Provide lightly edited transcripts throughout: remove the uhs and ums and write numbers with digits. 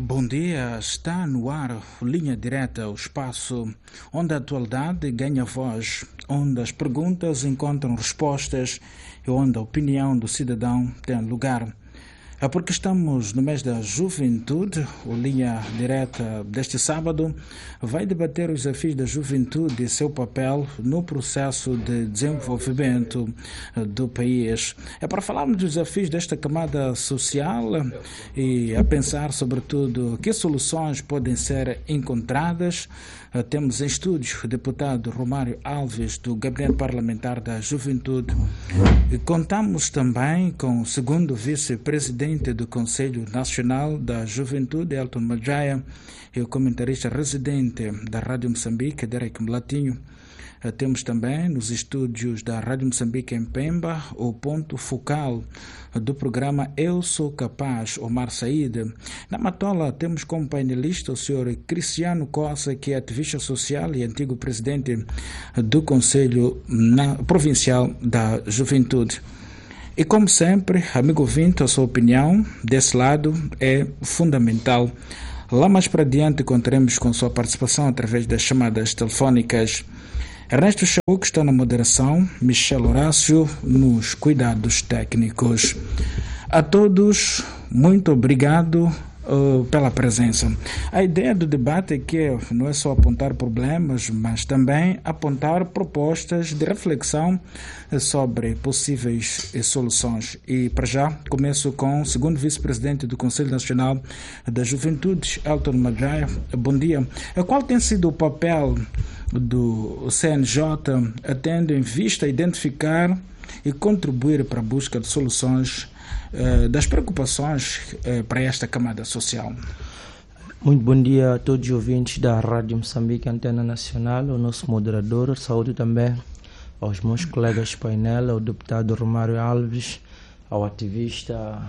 Bom dia, está no ar Linha Direta, o espaço onde a atualidade ganha voz, onde as perguntas encontram respostas e onde a opinião do cidadão tem lugar. É porque estamos no mês da juventude. O Linha Direta deste sábado vai debater os desafios da juventude e seu papel no processo de desenvolvimento do país. É para falarmos dos desafios desta camada social e a pensar, sobretudo, que soluções podem ser encontradas. Temos em estúdio o deputado Romário Alves, do Gabinete Parlamentar da Juventude. E contamos também com o segundo vice-presidente do Conselho Nacional da Juventude, Elton Madjaya, e o comentarista residente da Rádio Moçambique, Derek Mlatinho. Temos também nos estúdios da Rádio Moçambique em Pemba o ponto focal do programa Eu Sou Capaz, Omar Saíde. Na Matola temos como painelista o senhor Cristiano Costa, que é ativista social e antigo presidente do Conselho Provincial da Juventude. E como sempre, amigo ouvinte, a sua opinião desse lado é fundamental. Lá mais para adiante contaremos com sua participação através das chamadas telefónicas. Ernesto Chauk está na moderação, Michel Horácio nos cuidados técnicos. A todos, muito obrigado pela presença. A ideia do debate aqui não é só apontar problemas, mas também apontar propostas de reflexão sobre possíveis soluções. E para já começo com o segundo vice-presidente do Conselho Nacional da Juventude, Elton Madjaya. Bom dia. Qual tem sido o papel do CNJ, tendo em vista identificar e contribuir para a busca de soluções das preocupações para esta camada social? Muito bom dia a todos os ouvintes da Rádio Moçambique Antena Nacional, ao nosso moderador, saúde também aos meus colegas de painel, ao deputado Romário Alves, ao ativista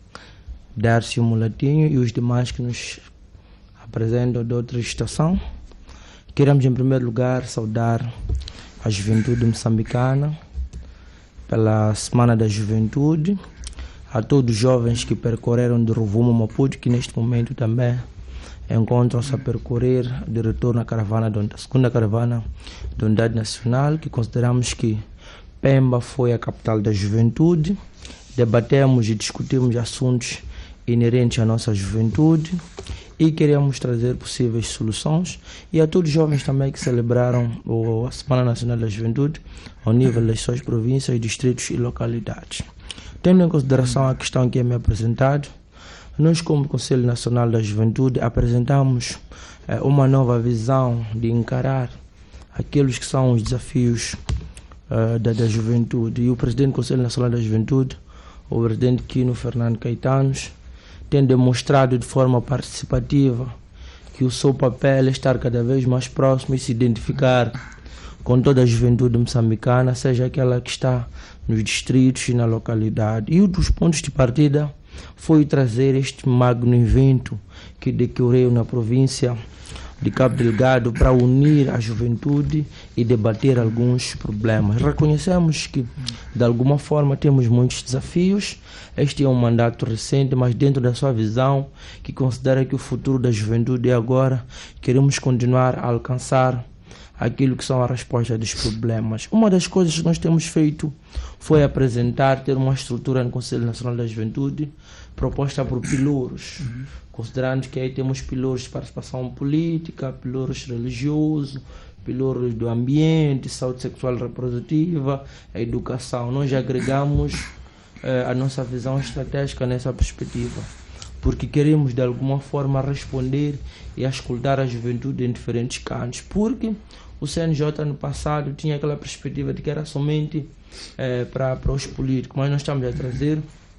Dércio Mulatinho e os demais que nos apresentam de outra estação. Queremos, em primeiro lugar, saudar a juventude moçambicana pela Semana da Juventude, a todos os jovens que percorreram de Rovuma a Maputo, que neste momento também encontram-se a percorrer de retorno à caravana, a segunda caravana da Unidade Nacional, que consideramos que Pemba foi a capital da juventude. Debatemos e discutimos assuntos inerentes à nossa juventude e queremos trazer possíveis soluções, e a todos os jovens também que celebraram a Semana Nacional da Juventude ao nível das suas províncias, distritos e localidades. Tendo em consideração a questão que é me apresentado, nós, como Conselho Nacional da Juventude, apresentamos uma nova visão de encarar aqueles que são os desafios da juventude. E o presidente do Conselho Nacional da Juventude, o presidente Quino Fernando Caetanos, tem demonstrado de forma participativa que o seu papel é estar cada vez mais próximo e se identificar com toda a juventude moçambicana, seja aquela que está nos distritos e na localidade. E um dos pontos de partida foi trazer este magno evento que decorreu na província de Cabo Delgado para unir a juventude e debater alguns problemas. Reconhecemos que, de alguma forma, temos muitos desafios. Este é um mandato recente, mas dentro da sua visão, que considera que o futuro da juventude é agora, queremos continuar a alcançar aquilo que são as respostas dos problemas. Uma das coisas que nós temos feito foi apresentar, ter uma estrutura no Conselho Nacional da Juventude proposta por pilouros, considerando que aí temos pilouros de participação política, pilouros religiosos, pilouros do ambiente, saúde sexual e reprodutiva, a educação. Nós agregamos a nossa visão estratégica nessa perspectiva, porque queremos de alguma forma responder e escutar a juventude em diferentes cantos, porque o CNJ no passado tinha aquela perspectiva de que era somente para os políticos, mas nós estamos a trazer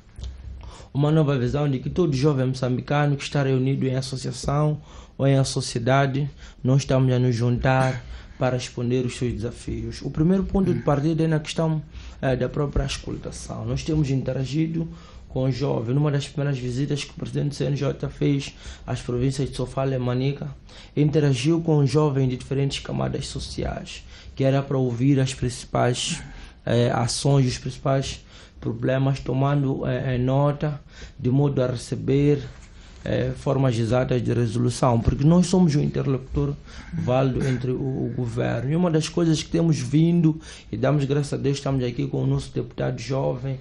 uma nova visão de que todo jovem moçambicano que está reunido em associação ou em sociedade, nós estamos a nos juntar para responder os seus desafios. O primeiro ponto de partida é na questão da própria escutação. Nós temos interagido com os jovens. Numa das primeiras visitas que o presidente do CNJ fez às províncias de Sofala e Manica, interagiu com os jovens de diferentes camadas sociais, que era para ouvir as principais ações, os principais problemas, tomando nota, de modo a receber formas exatas de resolução, porque nós somos um interlocutor válido entre o governo. E uma das coisas que temos vindo, e damos graças a Deus, estamos aqui com o nosso deputado jovem,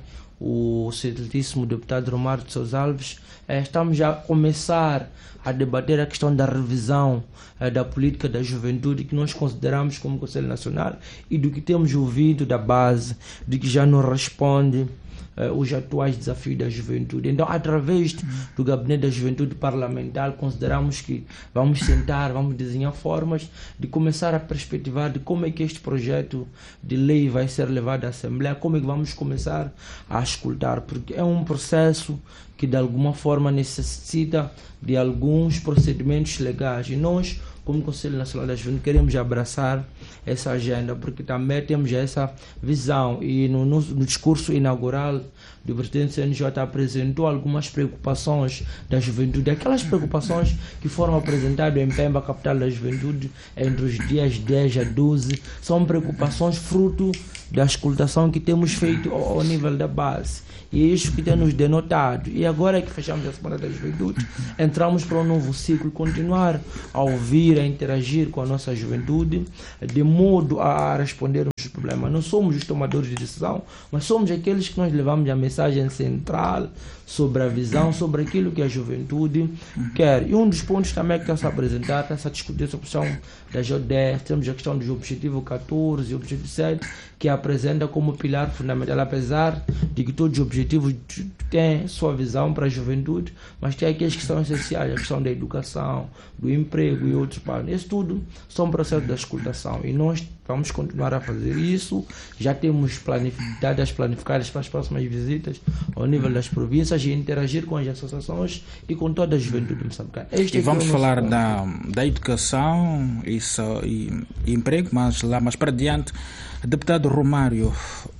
o excelentíssimo deputado Romário de Sousa Alves, estamos já a começar a debater a questão da revisão da política da juventude, que nós consideramos como Conselho Nacional, e do que temos ouvido da base, de que já não responde os atuais desafios da juventude. Então, através do Gabinete da Juventude Parlamentar, consideramos que vamos sentar, vamos desenhar formas de começar a perspectivar de como é que este projeto de lei vai ser levado à Assembleia, como é que vamos começar a escutar, porque é um processo que de alguma forma necessita de alguns procedimentos legais, e nós, como Conselho Nacional da Juventude, queremos abraçar essa agenda, porque também temos essa visão, e no discurso inaugural do presidente CNJ apresentou algumas preocupações da juventude, aquelas preocupações que foram apresentadas em Pemba, capital da juventude, entre os dias 10 a 12, são preocupações fruto da escutação que temos feito ao nível da base. E é isso que tem nos denotado. E agora que fechamos a Semana da Juventude, entramos para um novo ciclo, continuar a ouvir, a interagir com a nossa juventude, de modo a responder aos problemas. Não somos os tomadores de decisão, mas somos aqueles que nós levamos a mensagem central sobre a visão, sobre aquilo que a juventude quer. E um dos pontos também que está a apresentar, está a discutir sobre a questão da J10, temos a questão do objetivo 14 e objetivo 7, que apresenta como pilar fundamental, apesar de que todos os objetivos têm sua visão para a juventude, mas tem aqueles que são essenciais, a questão da educação, do emprego e outros planos. Isso tudo são processos da escutação, e nós vamos continuar a fazer isso. Já temos datas planificadas para as próximas visitas ao nível das províncias e interagir com as associações e com toda a juventude moçambicana. E vamos falar da educação e emprego, mas lá mais para diante. Deputado Romário,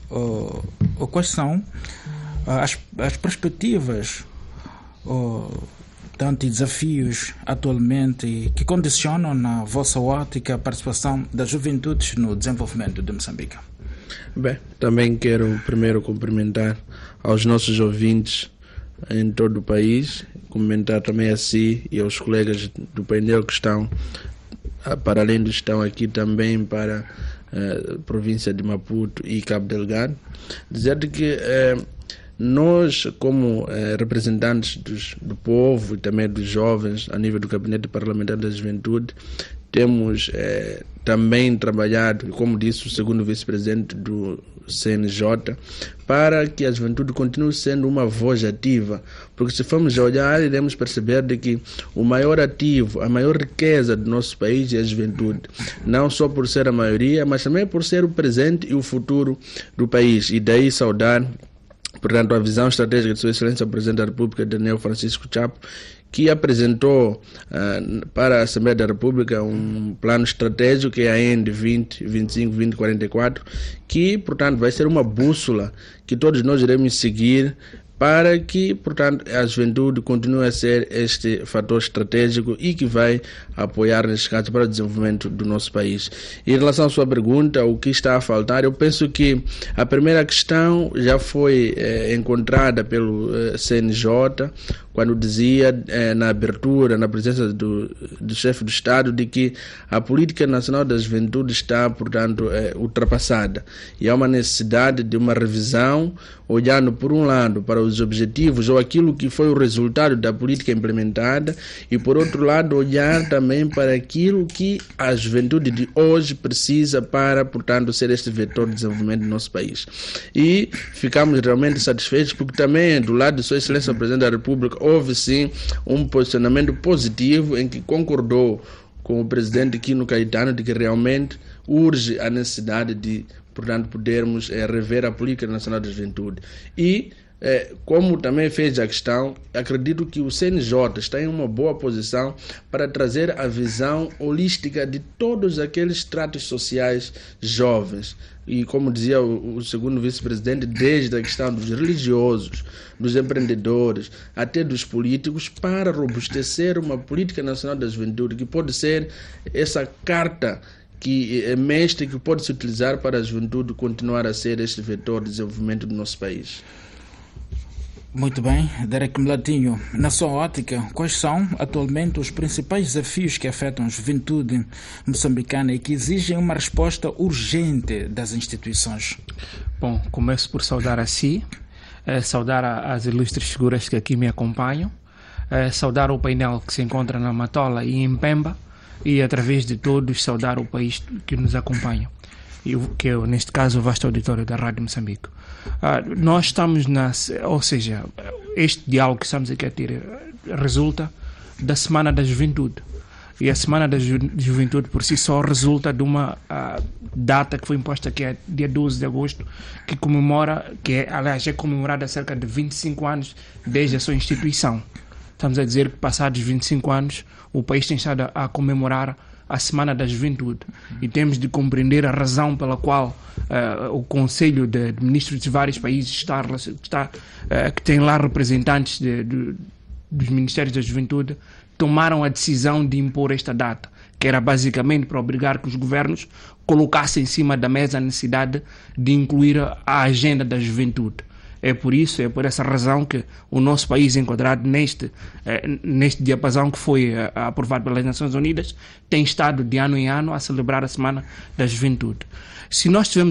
quais são as perspectivas e desafios atualmente que condicionam, na vossa ótica, a participação das juventudes no desenvolvimento de Moçambique? Bem, também quero primeiro cumprimentar aos nossos ouvintes em todo o país, cumprimentar também a si e aos colegas do painel que estão, para além de estão aqui também para a província de Maputo e Cabo Delgado, dizer que nós, como representantes do povo e também dos jovens, a nível do Gabinete Parlamentar da Juventude, temos também trabalhado, como disse o segundo vice-presidente do CNJ, para que a juventude continue sendo uma voz ativa, porque se formos olhar, iremos perceber de que o maior ativo, a maior riqueza do nosso país é a juventude, não só por ser a maioria, mas também por ser o presente e o futuro do país. E daí saudar, portanto, a visão estratégica de Sua Excelência o Presidente da República, Daniel Francisco Chapo, que apresentou para a Assembleia da República um plano estratégico, que é a END 2025-2044, que, portanto, vai ser uma bússola que todos nós iremos seguir para que, portanto, a juventude continue a ser este fator estratégico e que vai apoiar, neste caso, para o desenvolvimento do nosso país. Em relação à sua pergunta, o que está a faltar, eu penso que a primeira questão já foi encontrada pelo CNJ, quando dizia na abertura, na presença do chefe do Estado, de que a política nacional da juventude está, portanto, ultrapassada. E há uma necessidade de uma revisão, olhando, por um lado, para os objetivos ou aquilo que foi o resultado da política implementada, e, por outro lado, olhar também para aquilo que a juventude de hoje precisa para, portanto, ser este vetor de desenvolvimento do nosso país. E ficamos realmente satisfeitos, porque também, do lado de Sua Excelência o Presidente da República, houve sim um posicionamento positivo em que concordou com o presidente Quino Caetano de que realmente urge a necessidade de, portanto, podermos rever a política nacional da juventude. E, como também fez a questão, acredito que o CNJ está em uma boa posição para trazer a visão holística de todos aqueles estratos sociais jovens. E, como dizia o segundo vice-presidente, desde a questão dos religiosos, dos empreendedores, até dos políticos, para robustecer uma política nacional da juventude que pode ser essa carta que é mestre, que pode se utilizar para a juventude continuar a ser este vetor de desenvolvimento do nosso país. Muito bem, Derek Mlatinho, na sua ótica, quais são atualmente os principais desafios que afetam a juventude moçambicana e que exigem uma resposta urgente das instituições? Bom, começo por saudar a si, saudar as ilustres figuras que aqui me acompanham, saudar o painel que se encontra na Matola e em Pemba e, através de todos, saudar o país que nos acompanha, que é, neste caso, o vasto auditório da Rádio Moçambique. Nós estamos ou seja, este diálogo que estamos aqui a ter resulta da Semana da Juventude. E a Semana da Juventude por si só resulta de uma data que foi imposta, que é dia 12 de agosto, que comemora, aliás, é comemorada há cerca de 25 anos desde a sua instituição. Estamos a dizer que, passados 25 anos, o país tem estado a comemorar a Semana da Juventude, e temos de compreender a razão pela qual o Conselho de Ministros de vários países que tem lá representantes dos Ministérios da Juventude, tomaram a decisão de impor esta data, que era basicamente para obrigar que os governos colocassem em cima da mesa a necessidade de incluir a agenda da juventude. É por essa razão que o nosso país, enquadrado neste diapasão que foi aprovado pelas Nações Unidas, tem estado de ano em ano a celebrar a Semana da Juventude. Se nós tivermos